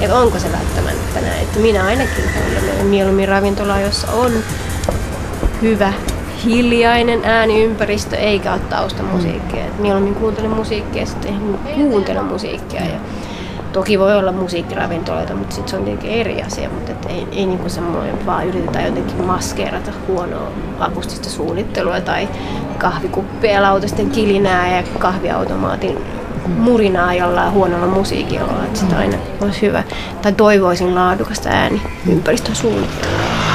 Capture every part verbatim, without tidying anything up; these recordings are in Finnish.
että onko se välttämättä näin. Että minä ainakin kuulen mieluummin ravintolaa, jossa on hyvä, hiljainen ääniympäristö, eikä ole taustamusiikkia. Et mieluummin kuuntelen musiikkia ja sitten kuuntelen musiikkia. Ja toki voi olla musiikkiravintoloita, mutta sitten se on tietenkin eri asia. Mutta et ei, ei niinku semmoinen, vaan yritetään jotenkin maskeerata huonoa akustista suunnittelua tai kahvikuppeja, lautasten kilinää ja kahviautomaatin murinaa jollain huonolla musiikilla. Että sitä aina olisi hyvä. Tai toivoisin laadukasta ääniympäristön suunnittelua.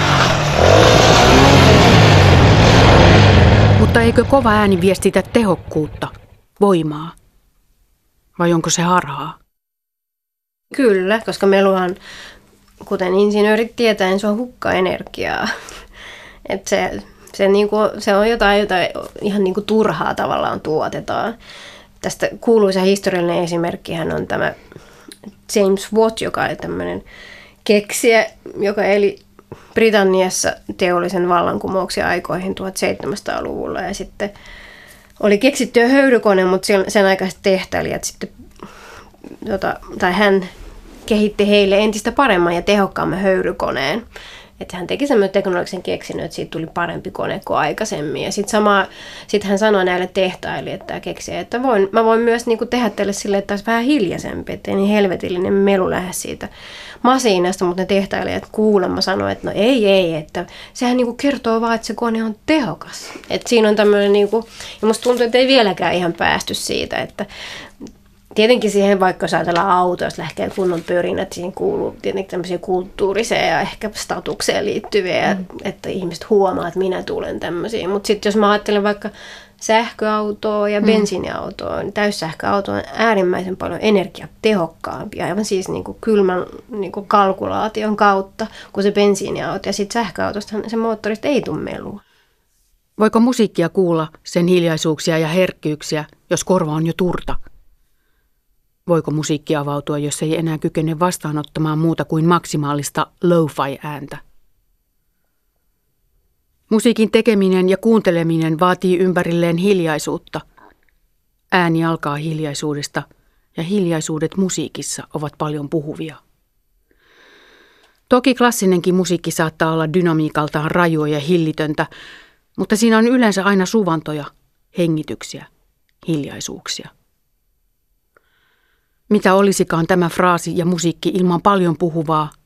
Mutta eikö kova ääni viestitä tehokkuutta, voimaa? Vai onko se harhaa? Kyllä, koska meluhan, kuten insinöörit tietää, niin se on hukkaenergiaa. Et se, se, niinku, se on jotain, jota ihan niinku turhaa tavallaan tuotetaan. Tästä kuuluisa historiallinen esimerkkihän on tämä James Watt, joka on tämmöinen keksijä, joka eli Britanniassa teollisen vallankumouksen aikoihin tuhatseitsemänsataaluvulla. Ja sitten oli keksitty jo höyrykone, mutta sen aikaiset tehtailijat sitten, tota, tai hän kehitti heille entistä paremman ja tehokkaamman höyrykoneen. Että hän teki semmoinen teknologisen keksinnön, että siitä tuli parempi kone kuin aikaisemmin. Ja sitten sit hän sanoi näille tehtailijoille, että keksii, että voin, mä voin myös niinku tehdä teille silleen, että olisi vähän hiljaisempi, ettei niin helvetillinen melu lähde siitä masiinasta, mutta ne tehtailijat kuulemma sanoi, että no ei, ei, että sehän niinku kertoo vaan, että se kone on tehokas. Että siinä on tämmöinen, niinku, ja musta tuntuu, että ei vieläkään ihan päästy siitä, että tietenkin siihen, vaikka jos ajatellaan auto, jos lähtee kunnon pörinät, siihen kuuluu tietenkin tämmöisiä kulttuurisia ja ehkä statukseen liittyviä, mm. että ihmiset huomaa, että minä tulen tämmöisiin. Mutta sitten jos mä ajattelen vaikka sähköautoa ja bensiiniautoa, niin täyssähköauto on äärimmäisen paljon energiatehokkaampi, aivan siis niin kuin kylmän niin kuin kalkulaation kautta kuin se bensiiniauto. Ja sitten sähköautosta se moottorista ei tule melua. Voiko musiikkia kuulla, sen hiljaisuuksia ja herkkyyksiä, jos korva on jo turta? Voiko musiikki avautua, jos ei enää kykene vastaanottamaan muuta kuin maksimaalista lo-fi-ääntä? Musiikin tekeminen ja kuunteleminen vaatii ympärilleen hiljaisuutta. Ääni alkaa hiljaisuudesta ja hiljaisuudet musiikissa ovat paljon puhuvia. Toki klassinenkin musiikki saattaa olla dynamiikaltaan rajua ja hillitöntä, mutta siinä on yleensä aina suvantoja, hengityksiä, hiljaisuuksia. Mitä olisikaan tämä fraasi ja musiikki ilman paljon puhuvaa,